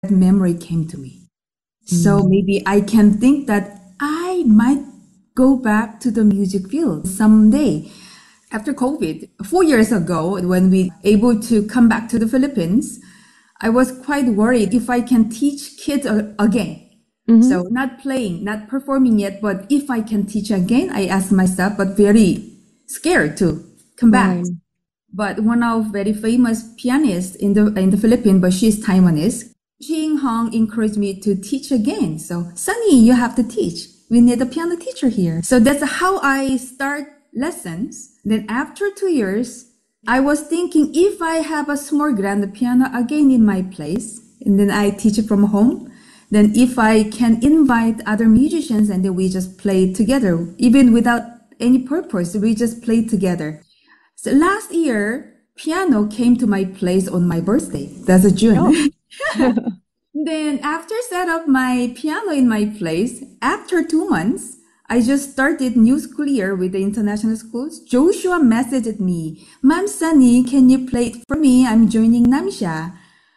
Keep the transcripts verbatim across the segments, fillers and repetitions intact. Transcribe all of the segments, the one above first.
memory came to me. So maybe I can think that I might go back to the music field someday. After COVID, four years ago, when we able to come back to the Philippines, I was quite worried if I can teach kids a- again. Mm-hmm. So not playing, not performing yet, but if I can teach again, I asked myself, but very scared to come back. Right. But one of very famous pianists in the in the Philippines, but she's Taiwanese, Jing Hong encouraged me to teach again. So, Sunny, you have to teach. We need a piano teacher here. So that's how I start lessons. Then after two years, I was thinking if I have a small grand piano again in my place, and then I teach it from home, then if I can invite other musicians and then we just play together, even without any purpose, we just play together. So last year, piano came to my place on my birthday. That's a June. Oh. Then after set up my piano in my place, after two months, I just started new school year with the international schools. Joshua messaged me, Mom Sunny, can you play it for me? I'm joining Namsha.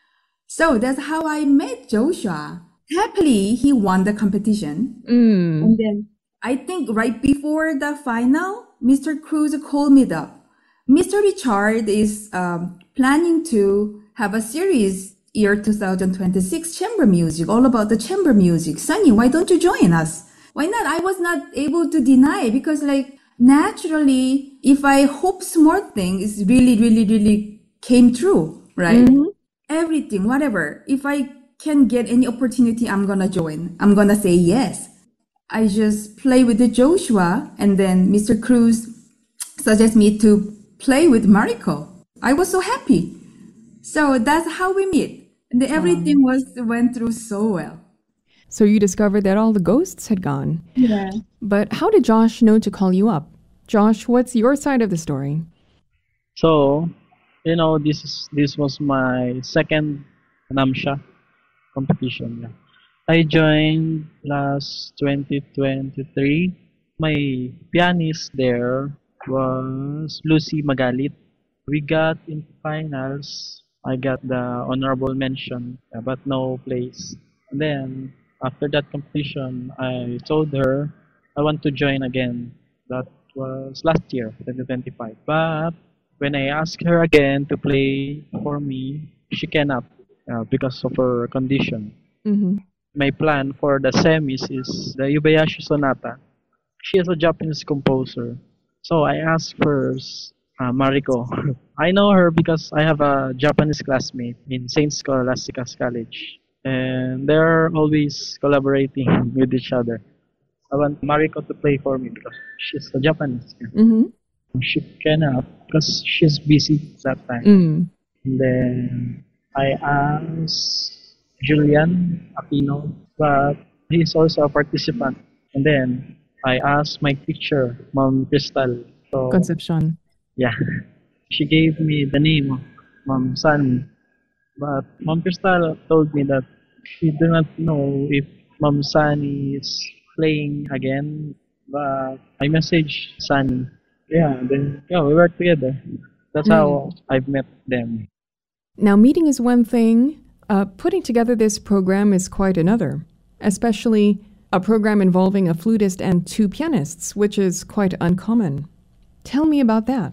So that's how I met Joshua. Happily, he won the competition. Mm. And then I think right before the final, Mister Cruz called me up. Mister Richard is um, planning to have a series year two thousand twenty-six chamber music, all about the chamber music. Sunny, why don't you join us? Why not? I was not able to deny because like naturally, if I hope small thing is really, really, really came true, right? Mm-hmm. Everything, whatever. If I can get any opportunity, I'm going to join. I'm going to say yes. I just play with the Joshua and then Mister Cruz suggests me to play with Mariko. I was so happy. So that's how we meet. And everything was went through so well. So you discovered that all the ghosts had gone. Yeah. But how did Josh know to call you up? Josh, what's your side of the story? So, you know, this is this was my second Namsha competition. Yeah. I joined last twenty twenty-three. My pianist there was Lucy Magalit. We got in finals. I got the honorable mention, but no place. And then after that competition, I told her I want to join again. That was last year, twenty twenty-five. But when I asked her again to play for me, she cannot uh, because of her condition. Mm-hmm. My plan for the semis is the Yubayashi Sonata. She is a Japanese composer. So I asked first uh, Mariko. I know her because I have a Japanese classmate in Saint Scholastica's College. And they're always collaborating with each other. I want Mariko to play for me because she's a Japanese. Mm-hmm. She cannot because she's busy that time. Mm. And then I asked Julian Aquino, but he's also a participant. And then I asked my teacher, Mom Crystal. So, Concepcion. Yeah. She gave me the name of Mom Sunny. But Mom Crystal told me that she did not know if Mom Sunny is playing again. But I messaged Sunny. Yeah, then yeah, we worked together. That's mm. how I've met them. Now, meeting is one thing. Uh, putting together this program is quite another, especially a program involving a flutist and two pianists, which is quite uncommon. Tell me about that.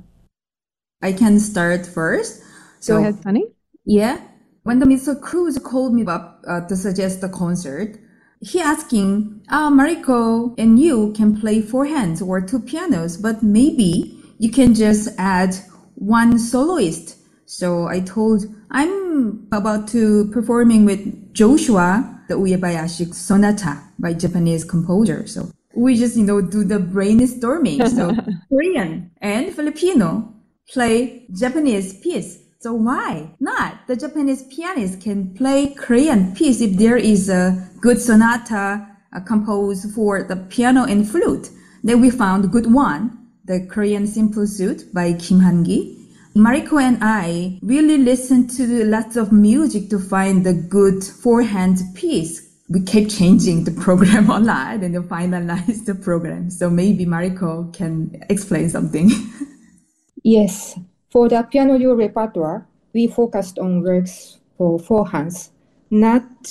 I can start first. So, Go ahead, Sunny. Yeah. When the Mister Cruz called me up uh, to suggest the concert, he asking, ah, Mariko and you can play four hands or two pianos, but maybe you can just add one soloist. So I told, I'm about to performing with Joshua, the Uebayashi Sonata by Japanese composer. So we just, you know, do the brainstorming. So Korean and Filipino play Japanese piece. So why not? The Japanese pianist can play Korean piece if there is a good sonata uh, composed for the piano and flute. Then we found good one, the Korean Simple Suite by Kim Han-gi. Mariko and I really listened to lots of music to find the good four-hand piece. We kept changing the program a lot and then finalized the program. So maybe Mariko can explain something. Yes. For the piano duo repertoire, we focused on works for four hands. not